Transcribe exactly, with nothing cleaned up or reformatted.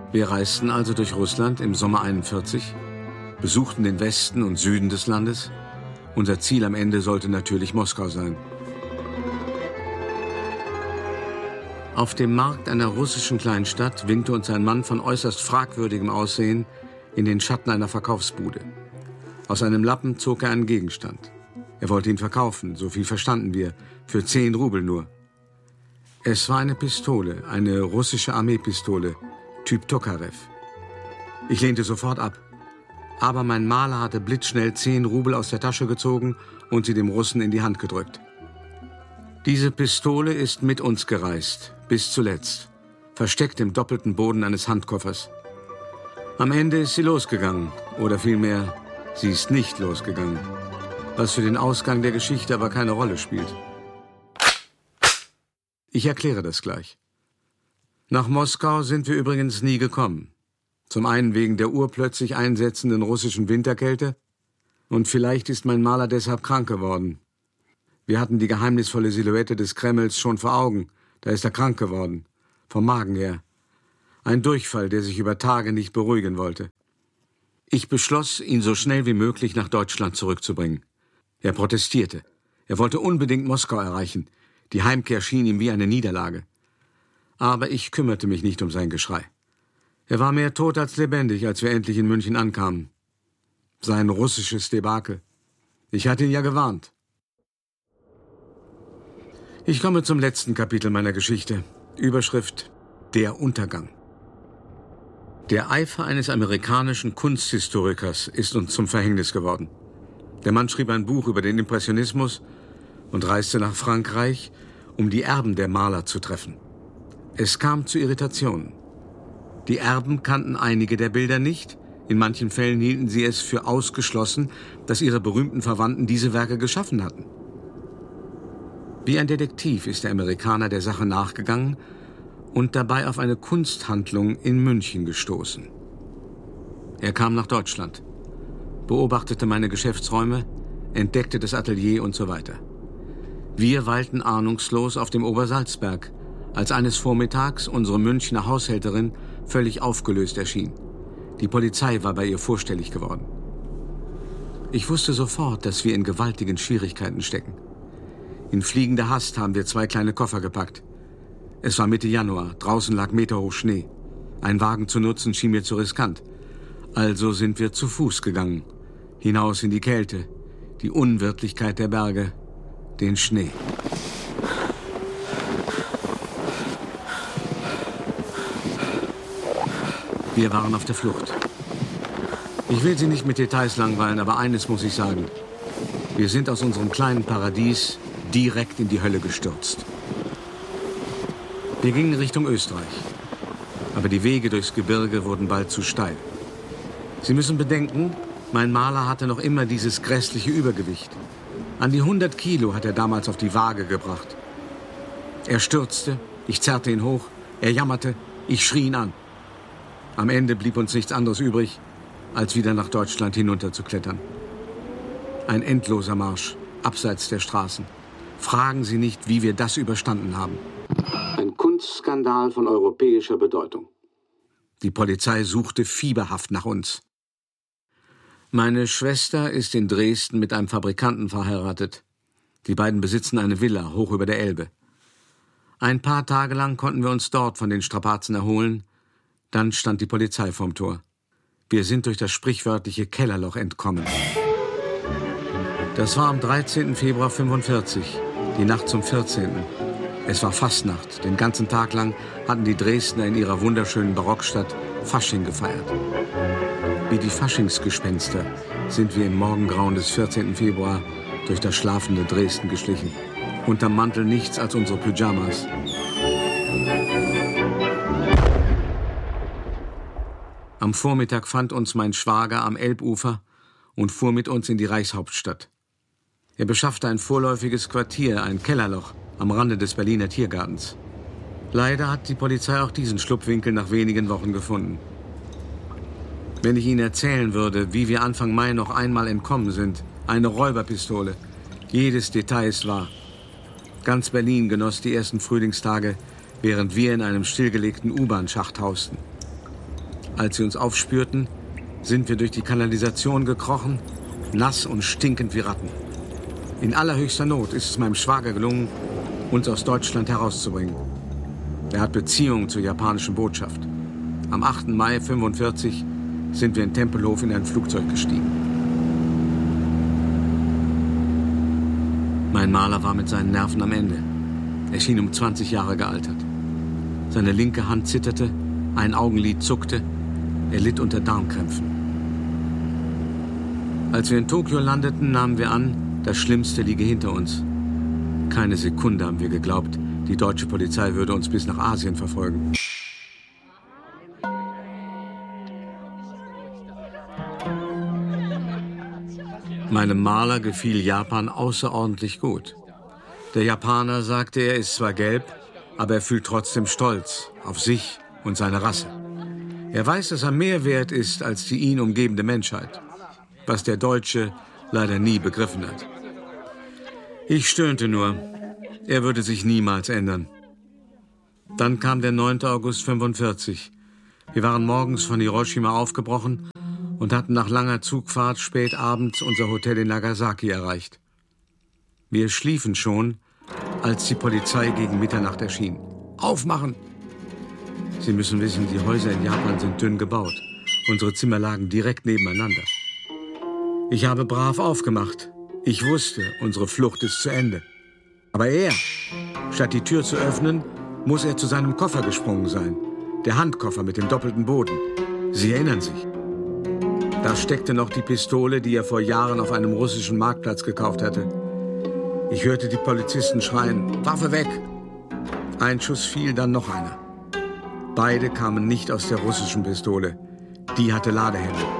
Wir reisten also durch Russland im Sommer einundvierzig, besuchten den Westen und Süden des Landes. Unser Ziel am Ende sollte natürlich Moskau sein. Auf dem Markt einer russischen Kleinstadt winkte uns ein Mann von äußerst fragwürdigem Aussehen in den Schatten einer Verkaufsbude. Aus einem Lappen zog er einen Gegenstand. Er wollte ihn verkaufen, so viel verstanden wir, für zehn Rubel nur. Es war eine Pistole, eine russische Armeepistole, Typ Tokarev. Ich lehnte sofort ab. Aber mein Maler hatte blitzschnell zehn Rubel aus der Tasche gezogen und sie dem Russen in die Hand gedrückt. Diese Pistole ist mit uns gereist, bis zuletzt, versteckt im doppelten Boden eines Handkoffers. Am Ende ist sie losgegangen, oder vielmehr, sie ist nicht losgegangen, was für den Ausgang der Geschichte aber keine Rolle spielt. Ich erkläre das gleich. Nach Moskau sind wir übrigens nie gekommen. Zum einen wegen der urplötzlich einsetzenden russischen Winterkälte und vielleicht ist mein Maler deshalb krank geworden. Wir hatten die geheimnisvolle Silhouette des Kremls schon vor Augen, da ist er krank geworden, vom Magen her. Ein Durchfall, der sich über Tage nicht beruhigen wollte. Ich beschloss, ihn so schnell wie möglich nach Deutschland zurückzubringen. Er protestierte. Er wollte unbedingt Moskau erreichen. Die Heimkehr schien ihm wie eine Niederlage. Aber ich kümmerte mich nicht um sein Geschrei. Er war mehr tot als lebendig, als wir endlich in München ankamen. Sein russisches Debakel. Ich hatte ihn ja gewarnt. Ich komme zum letzten Kapitel meiner Geschichte. Überschrift: Der Untergang. Der Eifer eines amerikanischen Kunsthistorikers ist uns zum Verhängnis geworden. Der Mann schrieb ein Buch über den Impressionismus und reiste nach Frankreich, um die Erben der Maler zu treffen. Es kam zu Irritationen. Die Erben kannten einige der Bilder nicht. In manchen Fällen hielten sie es für ausgeschlossen, dass ihre berühmten Verwandten diese Werke geschaffen hatten. Wie ein Detektiv ist der Amerikaner der Sache nachgegangen und dabei auf eine Kunsthandlung in München gestoßen. Er kam nach Deutschland, beobachtete meine Geschäftsräume, entdeckte das Atelier und so weiter. Wir weilten ahnungslos auf dem Obersalzberg, als eines Vormittags unsere Münchner Haushälterin völlig aufgelöst erschien. Die Polizei war bei ihr vorstellig geworden. Ich wusste sofort, dass wir in gewaltigen Schwierigkeiten stecken. In fliegender Hast haben wir zwei kleine Koffer gepackt. Es war Mitte Januar, draußen lag meterhoch Schnee. Ein Wagen zu nutzen schien mir zu riskant. Also sind wir zu Fuß gegangen, hinaus in die Kälte, die Unwirtlichkeit der Berge, den Schnee. Wir waren auf der Flucht. Ich will Sie nicht mit Details langweilen, aber eines muss ich sagen. Wir sind aus unserem kleinen Paradies direkt in die Hölle gestürzt. Wir gingen Richtung Österreich. Aber die Wege durchs Gebirge wurden bald zu steil. Sie müssen bedenken, mein Maler hatte noch immer dieses grässliche Übergewicht. An die hundert Kilo hat er damals auf die Waage gebracht. Er stürzte, ich zerrte ihn hoch, er jammerte, ich schrie ihn an. Am Ende blieb uns nichts anderes übrig, als wieder nach Deutschland hinunterzuklettern. Ein endloser Marsch, abseits der Straßen. Fragen Sie nicht, wie wir das überstanden haben. Ein Kunstskandal von europäischer Bedeutung. Die Polizei suchte fieberhaft nach uns. Meine Schwester ist in Dresden mit einem Fabrikanten verheiratet. Die beiden besitzen eine Villa hoch über der Elbe. Ein paar Tage lang konnten wir uns dort von den Strapazen erholen. Dann stand die Polizei vorm Tor. Wir sind durch das sprichwörtliche Kellerloch entkommen. Das war am dreizehnten Februar fünfundvierzig, die Nacht zum vierzehnten Es war Fastnacht. Den ganzen Tag lang hatten die Dresdner in ihrer wunderschönen Barockstadt Fasching gefeiert. Wie die Faschingsgespenster sind wir im Morgengrauen des vierzehnten Februar durch das schlafende Dresden geschlichen. Unterm Mantel nichts als unsere Pyjamas. Am Vormittag fand uns mein Schwager am Elbufer und fuhr mit uns in die Reichshauptstadt. Er beschaffte ein vorläufiges Quartier, ein Kellerloch, am Rande des Berliner Tiergartens. Leider hat die Polizei auch diesen Schlupfwinkel nach wenigen Wochen gefunden. Wenn ich Ihnen erzählen würde, wie wir Anfang Mai noch einmal entkommen sind, eine Räuberpistole, jedes Detail ist wahr. Ganz Berlin genoss die ersten Frühlingstage, während wir in einem stillgelegten U-Bahn-Schacht hausten. Als sie uns aufspürten, sind wir durch die Kanalisation gekrochen, nass und stinkend wie Ratten. In allerhöchster Not ist es meinem Schwager gelungen, uns aus Deutschland herauszubringen. Er hat Beziehungen zur japanischen Botschaft. Am achten Mai fünfundvierzig sind wir in Tempelhof in ein Flugzeug gestiegen. Mein Maler war mit seinen Nerven am Ende. Er schien um zwanzig Jahre gealtert. Seine linke Hand zitterte, ein Augenlid zuckte, er litt unter Darmkrämpfen. Als wir in Tokio landeten, nahmen wir an, das Schlimmste liege hinter uns. Keine Sekunde haben wir geglaubt, die deutsche Polizei würde uns bis nach Asien verfolgen. Meinem Maler gefiel Japan außerordentlich gut. Der Japaner sagte, er ist zwar gelb, aber er fühlt trotzdem Stolz auf sich und seine Rasse. Er weiß, dass er mehr wert ist als die ihn umgebende Menschheit, was der Deutsche leider nie begriffen hat. Ich stöhnte nur, er würde sich niemals ändern. Dann kam der neunte August fünfundvierzig. Wir waren morgens von Hiroshima aufgebrochen und hatten nach langer Zugfahrt spät abends unser Hotel in Nagasaki erreicht. Wir schliefen schon, als die Polizei gegen Mitternacht erschien. Aufmachen! Sie müssen wissen, die Häuser in Japan sind dünn gebaut. Unsere Zimmer lagen direkt nebeneinander. Ich habe brav aufgemacht. Ich wusste, unsere Flucht ist zu Ende. Aber er, statt die Tür zu öffnen, muss er zu seinem Koffer gesprungen sein. Der Handkoffer mit dem doppelten Boden. Sie erinnern sich. Da steckte noch die Pistole, die er vor Jahren auf einem russischen Marktplatz gekauft hatte. Ich hörte die Polizisten schreien, Waffe weg! Ein Schuss fiel, dann noch einer. Beide kamen nicht aus der russischen Pistole. Die hatte Ladehemmung.